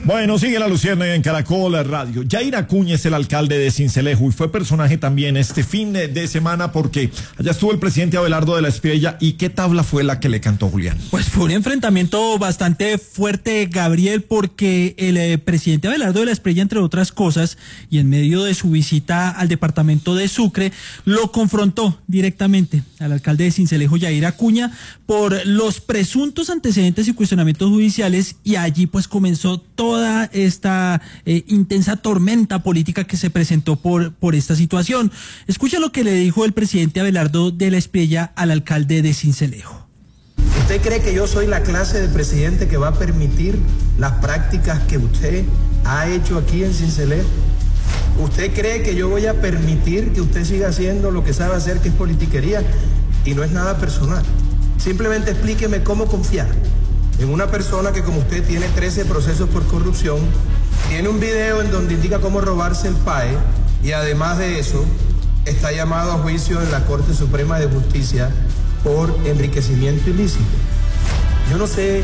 Bueno, sigue la Luciérnaga en Caracol Radio. Yair Acuña es el alcalde de Sincelejo y fue personaje también este fin de semana porque allá estuvo el presidente Abelardo de la Espriella. ¿Y qué tabla fue la que le cantó Julián? Pues fue un enfrentamiento bastante fuerte, Gabriel, porque el presidente Abelardo de la Espriella, entre otras cosas, y en medio de su visita al departamento de Sucre, lo confrontó directamente al alcalde de Sincelejo, Yair Acuña, por los presuntos antecedentes y cuestionamientos judiciales, y allí pues comenzó toda esta intensa tormenta política que se presentó por esta situación. Escucha lo que le dijo el presidente Abelardo de la Espriella al alcalde de Sincelejo. ¿Usted cree que yo soy la clase de presidente que va a permitir las prácticas que usted ha hecho aquí en Sincelejo? ¿Usted cree que yo voy a permitir que usted siga haciendo lo que sabe hacer, que es politiquería? Y no es nada personal. Simplemente explíqueme cómo confiar en una persona que, como usted, tiene 13 procesos por corrupción, tiene un video en donde indica cómo robarse el PAE y además de eso está llamado a juicio en la Corte Suprema de Justicia por enriquecimiento ilícito. Yo no sé,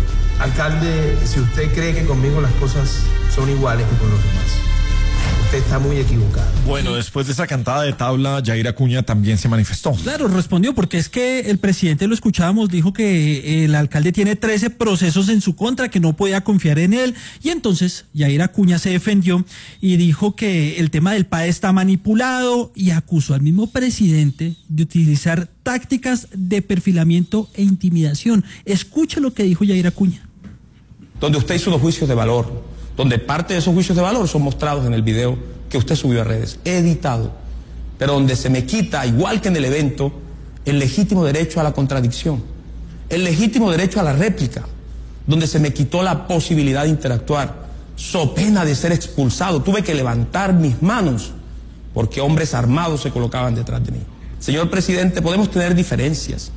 alcalde, si usted cree que conmigo las cosas son iguales que con los demás. Usted está muy equivocado. Bueno, después de esa cantada de tabla, Yair Acuña también se manifestó. Claro, respondió, porque es que el presidente, lo escuchábamos, dijo que el alcalde tiene 13 procesos en su contra, que no podía confiar en él, y entonces Yair Acuña se defendió y dijo que el tema del PAE está manipulado y acusó al mismo presidente de utilizar tácticas de perfilamiento e intimidación. Escucha lo que dijo Yair Acuña. Donde usted hizo unos juicios de valor, donde parte de esos juicios de valor son mostrados en el video que usted subió a redes, editado, pero donde se me quita, igual que en el evento, el legítimo derecho a la contradicción, el legítimo derecho a la réplica, donde se me quitó la posibilidad de interactuar, so pena de ser expulsado. Tuve que levantar mis manos porque hombres armados se colocaban detrás de mí. Señor presidente, podemos tener diferencias,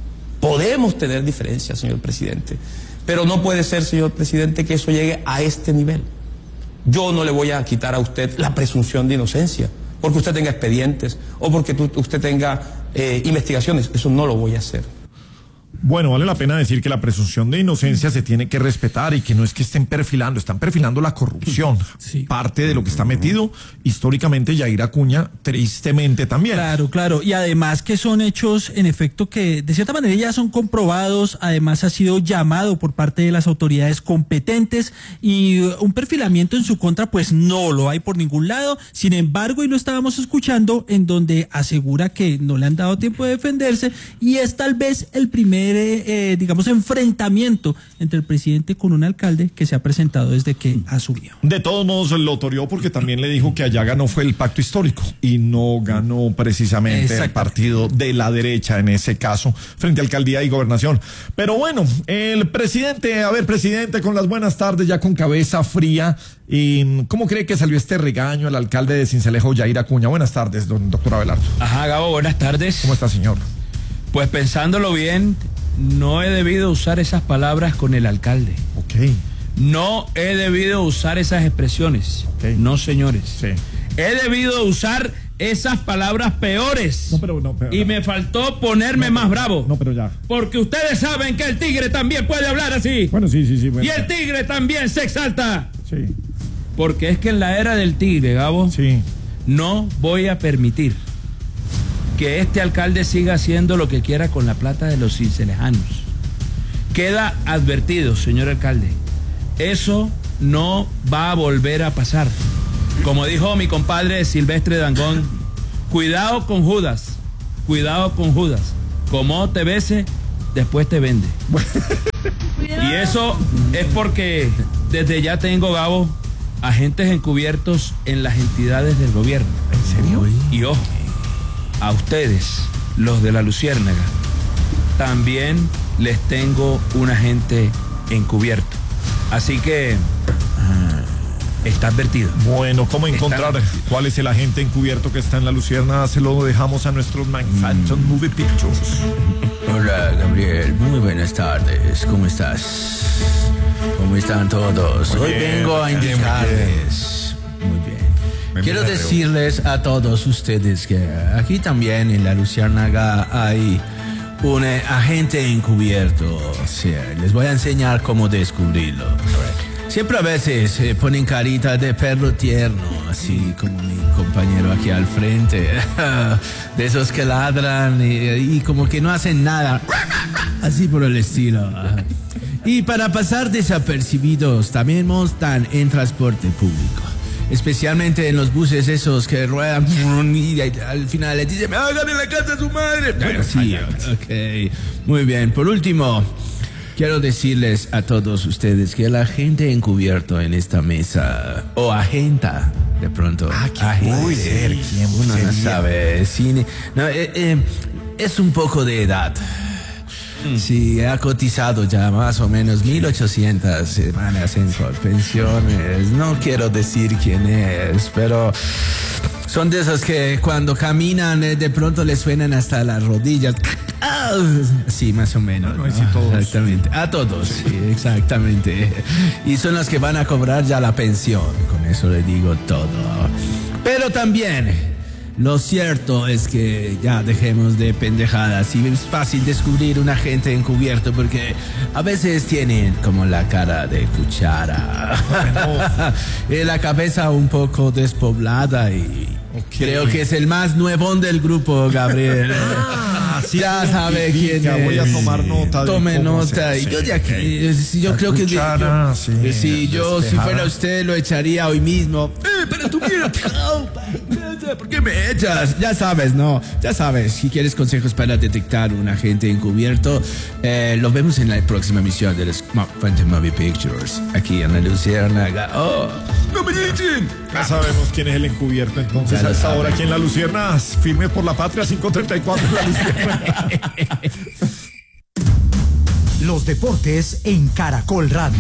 señor presidente, pero no puede ser, señor presidente, que eso llegue a este nivel. Yo no le voy a quitar a usted la presunción de inocencia, porque usted tenga expedientes o porque usted tenga investigaciones. Eso no lo voy a hacer. Bueno, vale la pena decir que la presunción de inocencia se tiene que respetar y que no es que están perfilando la corrupción. Sí. Parte de lo que está metido históricamente Yair Acuña, tristemente también. Claro, y además que son hechos, en efecto, que de cierta manera ya son comprobados, además ha sido llamado por parte de las autoridades competentes y un perfilamiento en su contra pues no lo hay por ningún lado. Sin embargo, y lo estábamos escuchando, en donde asegura que no le han dado tiempo de defenderse y es tal vez el primer enfrentamiento entre el presidente con un alcalde que se ha presentado desde que asumió. De todos modos lo toreó porque también le dijo que allá ganó fue el pacto histórico y no ganó precisamente el partido de la derecha en ese caso frente a alcaldía y gobernación. Pero bueno, el presidente, presidente, con las buenas tardes, ya con cabeza fría, ¿y cómo cree que salió este regaño al alcalde de Sincelejo, Yair Acuña? Buenas tardes, doctor Abelardo. Ajá, Gabo, buenas tardes. ¿Cómo está, señor? Pues pensándolo bien, no he debido usar esas palabras con el alcalde. Ok. No he debido usar esas expresiones. Okay. No, señores. Sí. He debido usar esas palabras peores. No, pero y me faltó ponerme más bravo. No, pero ya. Porque ustedes saben que el tigre también puede hablar así. Bueno, sí. Bueno, y el tigre también se exalta. Sí. Porque es que en la era del tigre, Gabo, Sí. no voy a permitir que este alcalde siga haciendo lo que quiera con la plata de los cincelejanos. Queda advertido, señor alcalde, eso no va a volver a pasar. Como dijo mi compadre Silvestre Dangond, cuidado con Judas, como te bese, después te vende. Y eso es porque desde ya tengo, Gabo, agentes encubiertos en las entidades del gobierno. ¿En serio? Y ojo, a ustedes, los de la Luciérnaga, también les tengo un agente encubierto. Así que está advertido. Bueno, ¿cómo encontrar cuál es el agente encubierto que está en la Luciérnaga? Se lo dejamos a nuestros Manhattan Movie Pictures. Hola, Gabriel, muy buenas tardes. ¿Cómo estás? ¿Cómo están todos? Hoy vengo a indicarles. Muy bien. Quiero decirles a todos ustedes que aquí también en la Luciérnaga hay un agente encubierto. Sí, les voy a enseñar cómo descubrirlo. Siempre a veces ponen carita de perro tierno, así como mi compañero aquí al frente, de esos que ladran y como que no hacen nada, así por el estilo. Y para pasar desapercibidos, también montan en transporte público, especialmente en los buses esos que ruedan y al final les dicen, ¡hagan en la casa a su madre! Bueno, sí, ok, muy bien. Por último, quiero decirles a todos ustedes que la gente encubierto en esta mesa, o agenta, de pronto. ¿Quién puede ser? ¿Quién uno no sabe. Cine, no, es un poco de edad. Sí, ha cotizado ya más o menos 1.800 semanas en pensiones. No quiero decir quién es, pero son de esos que cuando caminan de pronto les suenan hasta las rodillas. Sí, más o menos. No, sí, todos. Exactamente. A todos, sí, exactamente. Y son los que van a cobrar ya la pensión. Con eso le digo todo. Pero también, lo cierto es que ya dejemos de pendejadas y es fácil descubrir un agente encubierto porque a veces tienen como la cara de cuchara, la cabeza un poco despoblada y creo que es el más nuevón del grupo, Gabriel. Sí, ya sabe quién es. Voy a tomar nota. Tome nota. Y yo de aquí, yo creo que si fuera usted lo echaría hoy mismo. Pero tú mira, ¿por qué me echas? Ya sabes, ¿no? Ya sabes, si quieres consejos para detectar un agente encubierto, lo vemos en la próxima emisión de los Phantom Movie Pictures, aquí en la Luciérnaga. ¡Oh! ¡No me echen! Ya sabemos quién es el encubierto, entonces, a esta hora aquí en la Luciérnaga, firme por la patria, 534 en la Luciérnaga. Los deportes en Caracol Radio.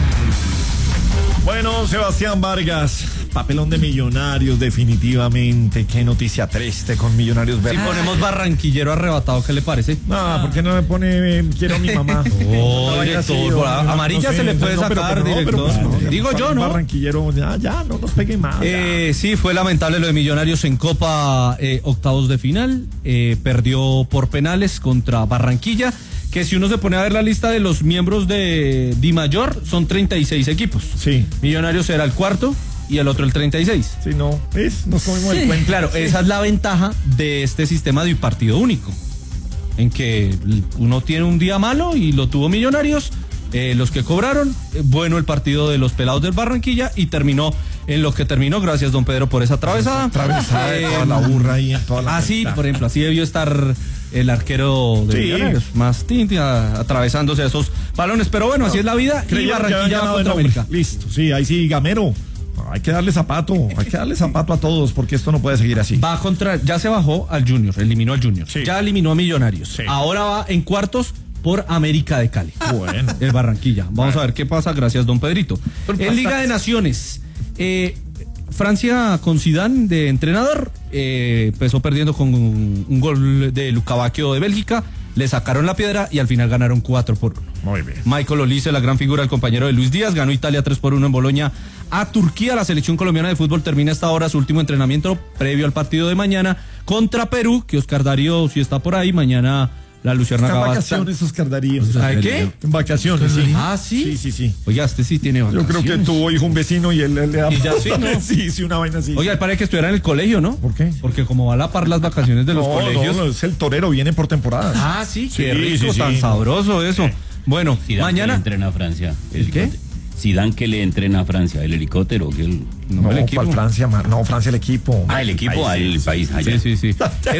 Bueno, Sebastián Vargas, papelón de Millonarios, definitivamente. Qué noticia triste con Millonarios Verdes. Si ponemos barranquillero arrebatado, ¿qué le parece? No, ¿por qué no me pone quiero a mi mamá? Director, amarilla se le puede sacar, director. Digo yo, ¿no? Barranquillero, ya, no nos pegue más. Sí, fue lamentable lo de Millonarios en Copa, octavos de final. Perdió por penales contra Barranquilla, que si uno se pone a ver la lista de los miembros de Dimayor, son 36 equipos. Sí. Millonarios era el cuarto y el otro el 36. Sí, no, nos comimos el cuento. Claro, esa es la ventaja de este sistema de un partido único, en que uno tiene un día malo y lo tuvo Millonarios, los que cobraron, bueno el partido de los pelados del Barranquilla y terminó en lo que terminó, gracias don Pedro por esa travesada. Toda la burra ahí en toda la así, por ejemplo, así debió estar el arquero de Millonarios, más atravesándose a esos balones, pero bueno, así es la vida. Y Barranquilla va contra América. Listo, sí, ahí sí, Gamero. Hay que darle zapato a todos, porque esto no puede seguir así. Va contra, ya se bajó al Junior, eliminó al Junior, ya eliminó a Millonarios. Sí. Ahora va en cuartos por América de Cali. Bueno. El Barranquilla. Vamos a ver qué pasa, gracias don Pedrito. En Liga de Naciones, Francia con Zidane de entrenador, empezó perdiendo con un gol de Lucavacchio de Bélgica, le sacaron la piedra y al final ganaron 4-1. Muy bien. Michael Olise, la gran figura, el compañero de Luis Díaz, ganó Italia 3-1 en Boloña a Turquía. La selección colombiana de fútbol termina esta hora su último entrenamiento previo al partido de mañana contra Perú, que Oscar Darío, si está por ahí, mañana la Luciérnaga va a estar. En vacaciones, Oscar Darío. ¿Sabe qué? En vacaciones, sí. Ah, ¿sí? Sí. Oiga, este sí tiene vacaciones. Yo creo que tuvo hijo un vecino y él le da. Y ya sí, ¿no? Sí, una vaina así. Oiga, parece que estuviera en el colegio, ¿no? ¿Por qué? Porque como va a la par las vacaciones de los colegios. No, es el torero, viene por temporadas. Ah, sí, qué rico, tan sabroso eso. Bueno, Zidane mañana. Que le entrena a Francia. ¿El qué? Zidane que le entrena a Francia, el helicóptero. Que el... No, el equipo. Francia, Francia el equipo. Ah, el equipo, el país. Allá. Sí. El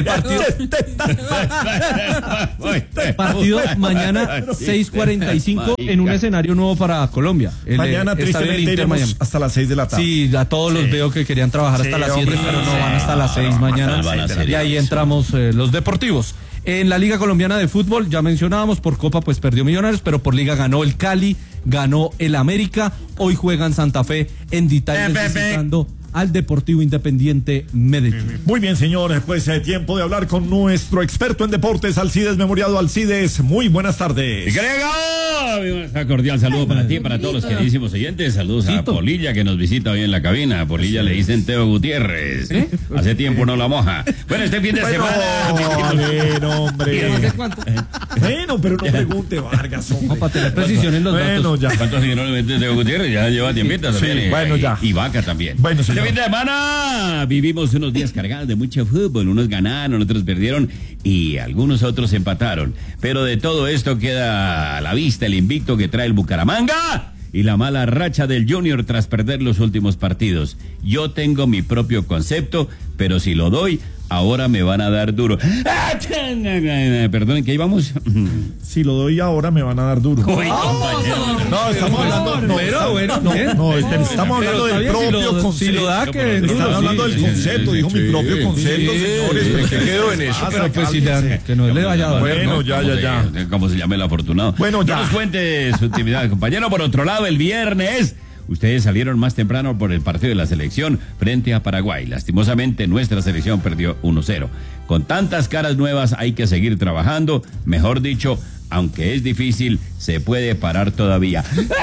partido mañana 6:45 en un escenario nuevo para Colombia. Mañana tristemente iremos hasta las 6 de la tarde. Sí, a todos los veo que querían trabajar hasta las 7, pero no van hasta las 6 mañana. Y ahí entramos los deportivos. En la Liga Colombiana de Fútbol, ya mencionábamos, por Copa pues perdió Millonarios, pero por Liga ganó el Cali, ganó el América, hoy juegan Santa Fe en Ditalle visitando al Deportivo Independiente Medellín. Muy bien, señores, pues tiempo de hablar con nuestro experto en deportes, Alcides Memoriado. Alcides, muy buenas tardes. ¡Grego! Cordial saludo para ti y para todos los queridísimos oyentes. Saludos a Polilla, que nos visita hoy en la cabina. A Polilla le dicen Teo Gutiérrez. Hace tiempo no la moja. Bueno, este fin de semana... A ver, hombre. Bueno, pero no pregunte, Vargas, hombre. Para tener precisión en los datos. Ya. ¿Cuántos señores le meten Teo Gutiérrez? Ya lleva tiempito también. Sí, bueno, ya. Y Vaca también. Bueno, señor. Este fin de semana vivimos unos días cargados de mucho fútbol. Unos ganaron, otros perdieron y algunos otros empataron. Pero de todo esto queda a la vista el invicto que trae el Bucaramanga y la mala racha del Junior tras perder los últimos partidos. Yo tengo mi propio concepto, pero si lo doy, ahora me van a dar duro. Perdonen, ¿qué íbamos? Si lo doy ahora me van a dar duro. Uy, compañero. No, estamos hablando. Estamos hablando del propio concepto. Si lo da, que están hablando del concepto, dijo mi propio concepto, señores. ¿Pero qué quedó en eso? Pero pues si que no le vaya a dar. Bueno, ya. ¿Cómo se llama el afortunado? Bueno, ya. No nos cuente su actividad, compañero. Por otro lado, el viernes ustedes salieron más temprano por el partido de la selección frente a Paraguay. Lastimosamente, nuestra selección perdió 1-0. Con tantas caras nuevas hay que seguir trabajando. Mejor dicho, aunque es difícil, se puede parar todavía.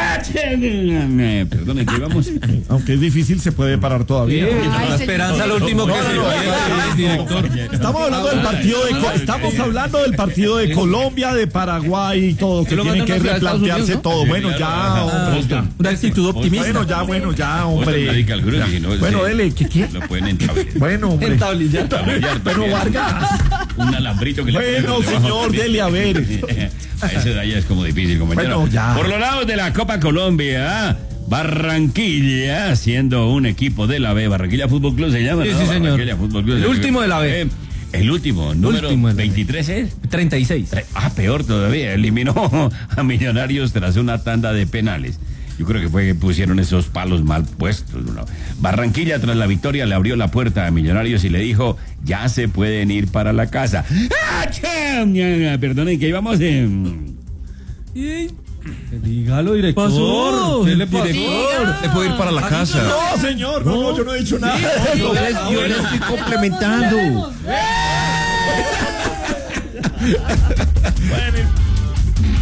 Perdonen, ¿qué vamos? Aunque es difícil, se puede parar todavía. La esperanza, lo último que se vaya, director. Estamos hablando del partido de Colombia, de Paraguay y todo, que tiene que replantearse todo. Bueno, ya, hombre. Una actitud optimista. Bueno, ya, hombre. Bueno, dele, ¿qué? Lo pueden entablillar. Bueno, hombre. Entablillar. Pero Vargas. Un alambrito que le Bueno, señor, dele a ver. A ese de allá es como difícil, compañero. Bueno, ya. Por los lados de la Copa Colombia, Barranquilla, siendo un equipo de la B, Barranquilla Fútbol Club se llama, Sí, ¿no? sí, señor. Barranquilla Fútbol Club. El último de la B. El último, número Último de la B. 23 es. 36. Peor todavía, eliminó a Millonarios tras una tanda de penales. Yo creo que fue que pusieron esos palos mal puestos. ¿No? Barranquilla, tras la victoria, le abrió la puerta a Millonarios y le dijo, ya se pueden ir para la casa. Perdonen, que íbamos en... Dígalo, director. Pasó. ¿Qué le pasó? Se puede ir para la casa. No, señor, no, yo no he dicho nada. Yo le estoy complementando. Bueno,